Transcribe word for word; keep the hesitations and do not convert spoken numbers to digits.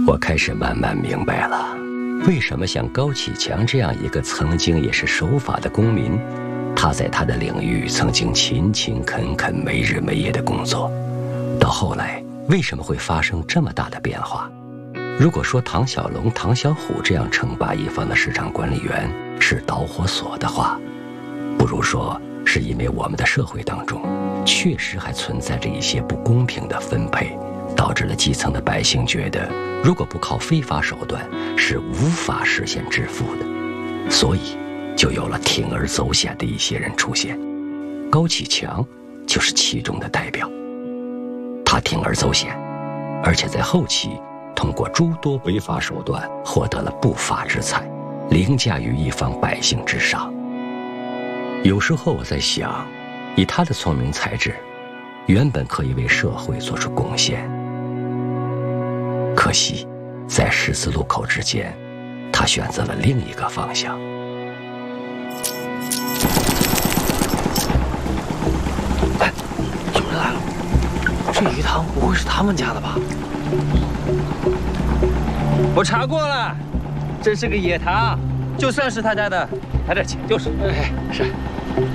我开始慢慢明白了，为什么像高启强这样一个曾经也是守法的公民，他在他的领域曾经勤勤恳恳、没日没夜的工作，到后来为什么会发生这么大的变化？如果说唐小龙、唐小虎这样称霸一方的市场管理员是导火索的话，不如说是因为我们的社会当中确实还存在着一些不公平的分配，导致了基层的百姓觉得如果不靠非法手段是无法实现致富的，所以就有了铤而走险的一些人出现。高启强就是其中的代表。他铤而走险，而且在后期通过诸多违法手段获得了不法之财，凌驾于一方百姓之上。有时候我在想，以他的聪明才智，原本可以为社会做出贡献，可惜在十字路口之间，他选择了另一个方向。 哎，有人来了！这鱼塘不会是他们家的吧？ 我查过了，这是个野塘，就算是他家的，赔点钱就是。 哎，是。